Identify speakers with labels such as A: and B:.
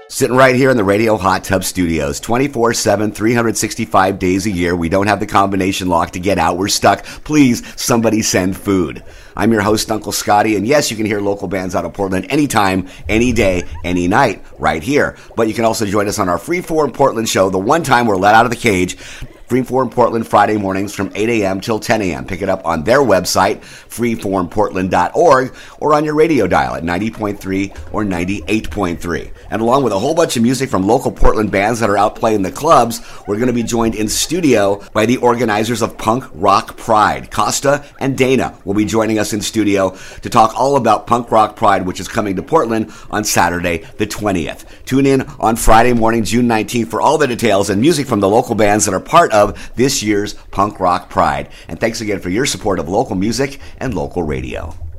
A: Sitting right here in the Radio Hot Tub Studios, 24/7, 365 days a year. We don't have the combination lock to get out. We're stuck. Please, somebody send food. I'm your host, Uncle Scotty, and yes, you can hear local bands out of Portland anytime, any day, any night, right here. But you can also join us on our Freeform Portland show, the one time we're let out of the cage. Freeform Portland, Friday mornings from 8 a.m. till 10 a.m. Pick it up on their website, freeformportland.org, or on your radio dial at 90.3 or 98.3. And along with a whole bunch of music from local Portland bands that are out playing the clubs, we're going to be joined in studio by the organizers of Punk Rock Pride. Costa and Dana will be joining us in studio to talk all about Punk Rock Pride, which is coming to Portland on Saturday the 20th. Tune in on Friday morning, June 19th, for all the details and music from the local bands that are part of this year's Punk Rock Pride. And thanks again for your support of local music and local radio.